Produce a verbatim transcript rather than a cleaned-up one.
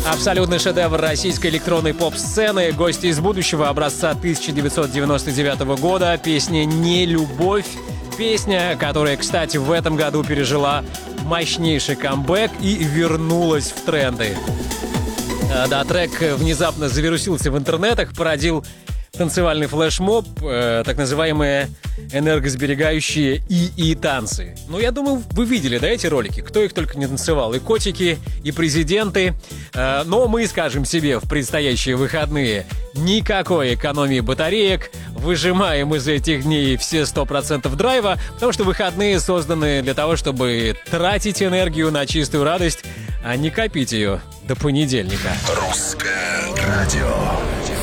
Абсолютный шедевр российской электронной поп-сцены. Гости из будущего образца тысяча девятьсот девяносто девятого года. Песня «Не любовь». Песня, которая, кстати, в этом году пережила мощнейший камбэк и вернулась в тренды. Да, трек внезапно завирусился в интернетах, породил танцевальный флешмоб, э, так называемые энергосберегающие и-и-танцы. Ну, я думаю, вы видели, да, эти ролики? Кто их только не танцевал. И котики, и президенты. Э, но мы скажем себе в предстоящие выходные: никакой экономии батареек. Выжимаем из этих дней все сто процентов драйва, потому что выходные созданы для того, чтобы тратить энергию на чистую радость, а не копить ее до понедельника. Русское радио.